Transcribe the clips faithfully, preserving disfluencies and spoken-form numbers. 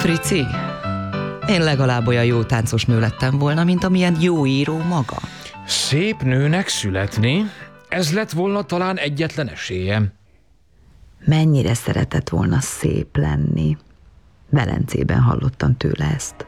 Frici, én legalább olyan jó táncos nő lettem volna, mint amilyen jó író maga. Szép nőnek születni, ez lett volna talán egyetlen esélye. Mennyire szeretett volna szép lenni. Velencében hallottam tőle ezt.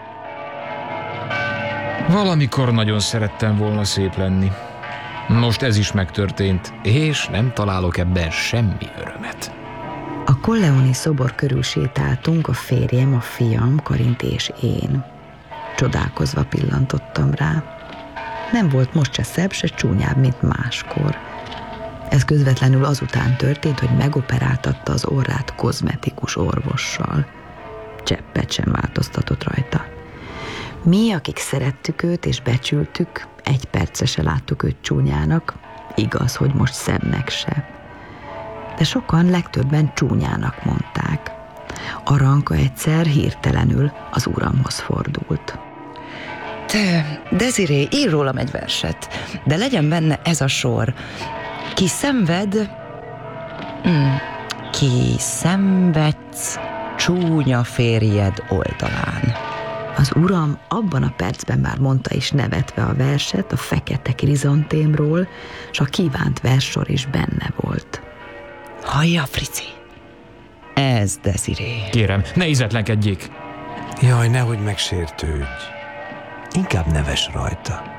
Valamikor nagyon szerettem volna szép lenni. Most ez is megtörtént, és nem találok ebben semmi örömet. A Colleoni szobor körül sétáltunk, a férjem, a fiam, Karint és én. Csodálkozva pillantottam rá. Nem volt most se szebb, se csúnyább, mint máskor. Ez közvetlenül azután történt, hogy megoperáltatta az orrát kozmetikus orvossal. Cseppet sem változtatott rajta. Mi, akik szerettük őt és becsültük, egy perce se láttuk őt csúnyának, igaz, hogy most szebbnek se. De sokan, legtöbben csúnyának mondták. Aranka egyszer hirtelenül az uramhoz fordult. Te, Desiré, ír rólam egy verset, de legyen benne ez a sor. Ki szenved, mm, ki szenvedsz csúnya férjed oldalán. Az uram abban a percben már mondta is nevetve a verset a fekete krizantémról, s a kívánt verssor is benne volt. Hallja, Frici? Ez Desiré. Kérem, ne ízetlenkedjék. Jaj, nehogy megsértődj. Inkább neves rajta.